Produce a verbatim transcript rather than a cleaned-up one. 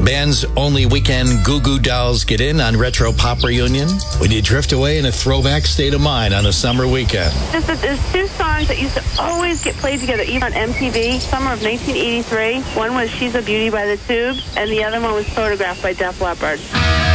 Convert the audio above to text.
Band's only weekend Goo Goo Dolls get in on Retro Pop Reunion when you drift away in a throwback state of mind on a summer weekend. Just that there's two songs that used to always get played together, even on M T V. Summer of nineteen eighty-three. One was She's a Beauty by the Tubes, and the other one was Photographed by Def Leppard.